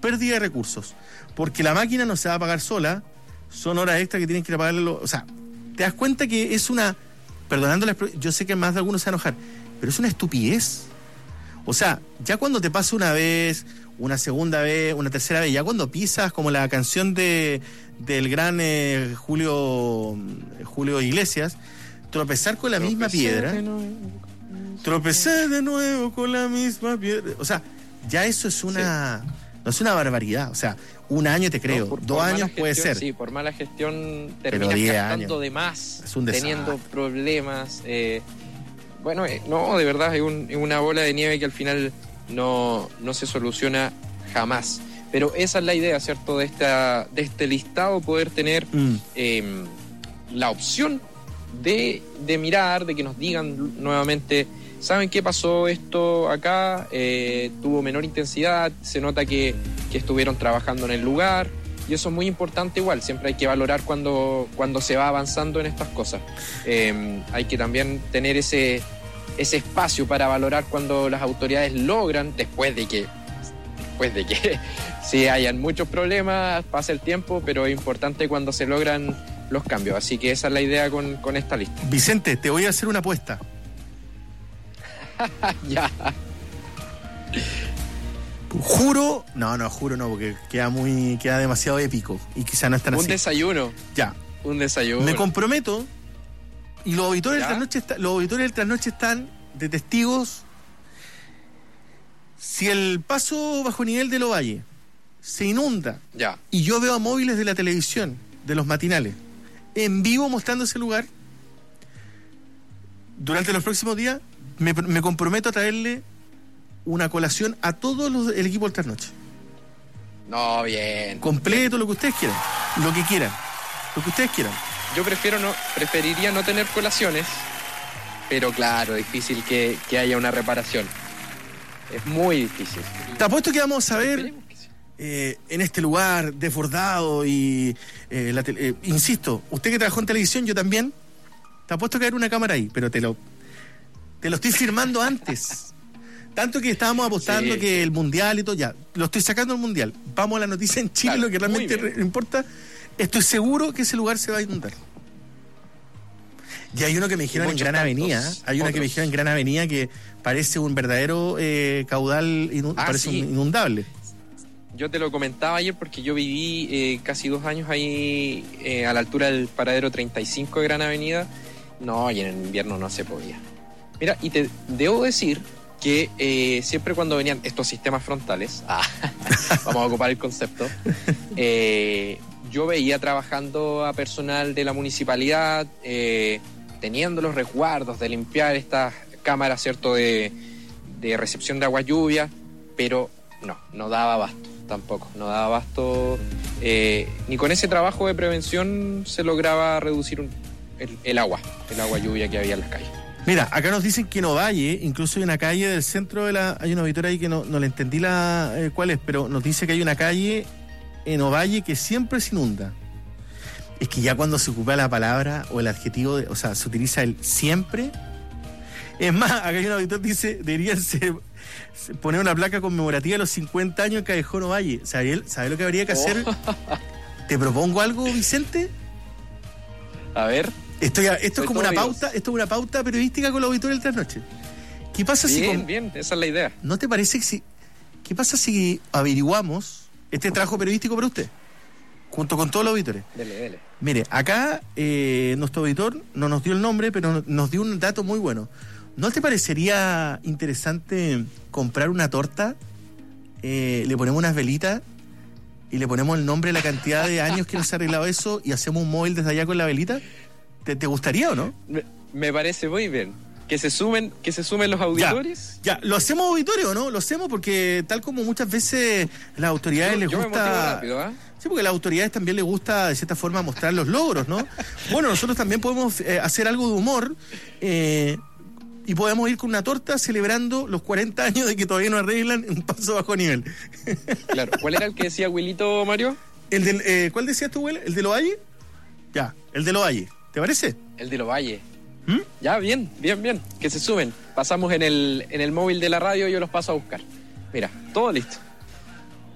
pérdida de recursos, porque la máquina no se va a pagar sola, son horas extra que tienen que ir a pagarle. O sea, te das cuenta que es una, yo sé que más de algunos se van a enojar, pero es una estupidez. O sea, ya cuando te pasa una vez, una segunda vez, una tercera vez, ya cuando pisas, como la canción del gran Julio Iglesias, tropezar con la misma piedra. Tropecé de nuevo con la misma piedra. O sea, ya eso es una... Sí. No es una barbaridad. O sea, un año te creo, por 2 años puede ser. Sí, por mala gestión terminas gastando de más, teniendo problemas. No, de verdad es una bola de nieve que al final no se soluciona jamás. Pero esa es la idea, ¿cierto? De este listado, poder tener la opción de mirar, de que nos digan nuevamente, ¿saben qué pasó esto acá? Tuvo menor intensidad, se nota que estuvieron trabajando en el lugar, y eso es muy importante igual, siempre hay que valorar cuando se va avanzando en estas cosas. Hay que también tener ese espacio para valorar cuando las autoridades logran, después de que sí hayan muchos problemas, pasa el tiempo, pero es importante cuando se logran los cambios. Así que esa es la idea con esta lista. Vicente, te voy a hacer una apuesta. Ya. Juro no, porque queda demasiado épico y quizá no es tan así. Un desayuno. Ya. Un desayuno. Me comprometo, y los auditores del trasnoche están de testigos. Si el paso bajo nivel de Lovalle se inunda, ya, y yo veo a móviles de la televisión, de los matinales, en vivo mostrando ese lugar, durante los próximos días me comprometo a traerle una colación a todos el equipo del trasnoche. No, bien. Completo, lo que ustedes quieran. Lo que ustedes quieran. Yo preferiría no tener colaciones, pero claro, difícil que haya una reparación. Es muy difícil. Te apuesto que vamos a ver en este lugar desbordado y insisto, usted que trabajó en televisión, yo también, te apuesto que hay una cámara ahí, pero te lo estoy firmando antes. Tanto que estábamos apostando que el mundial y todo, ya, lo estoy sacando el mundial. Vamos a la noticia en Chile, claro, lo que realmente importa. Estoy seguro que ese lugar se va a inundar. Y hay uno que me dijeron en Gran Avenida, que parece un verdadero caudal, parece inundable. Yo te lo comentaba ayer porque yo viví casi 2 años ahí a la altura del paradero 35 de Gran Avenida. No, y en el invierno no se podía. Mira, y te debo decir que siempre cuando venían estos sistemas frontales, vamos a ocupar el concepto, yo veía trabajando a personal de la municipalidad, teniendo los resguardos de limpiar estas cámaras, ¿cierto?, de recepción de agua lluvia, pero no daba abasto tampoco, no daba abasto, ni con ese trabajo de prevención se lograba reducir el agua lluvia que había en las calles. Mira, acá nos dicen que en Ovalle, incluso hay una calle del centro hay una auditoría ahí que no le entendí cuál es, pero nos dice que hay una calle en Ovalle que siempre se inunda. Es que ya cuando se ocupa la palabra o el adjetivo, se utiliza el siempre. Es más, acá hay un auditor que dice, deberían poner una placa conmemorativa de los 50 años en Callejón Ovalle. ¿Sabe lo que habría que hacer? ¿Te propongo algo, Vicente? A ver. Esto es como una pauta, periodística con los auditores del trasnoche. ¿Qué pasa Bien, esa es la idea. ¿No te parece qué pasa si averiguamos este trabajo periodístico para usted? Junto con todos los auditores. Dele. Mire, acá nuestro auditor no nos dio el nombre, pero nos dio un dato muy bueno. ¿No te parecería interesante comprar una torta? Le ponemos unas velitas y le ponemos el nombre, la cantidad de años que nos ha arreglado eso, y hacemos un móvil desde allá con la velita. ¿Te gustaría o no? Me parece muy bien. Que se sumen los auditores. Ya, ¿lo hacemos auditores o no? Lo hacemos porque tal como muchas veces las autoridades les gusta... Yo me motivo rápido, ¿eh? Sí, porque a las autoridades también les gusta de cierta forma mostrar los logros, ¿no? Bueno, nosotros también podemos hacer algo de humor y podemos ir con una torta celebrando los 40 años de que todavía no arreglan un paso bajo nivel. Claro. ¿Cuál era el que decía Wilito, Mario? ¿Cuál decías tú, Will? ¿El de Lovalle? Ya, el de Lovalle. ¿Te parece? El de Lovalle. Ya, bien. Que se sumen. Pasamos en el móvil de la radio y yo los paso a buscar. Mira, todo listo.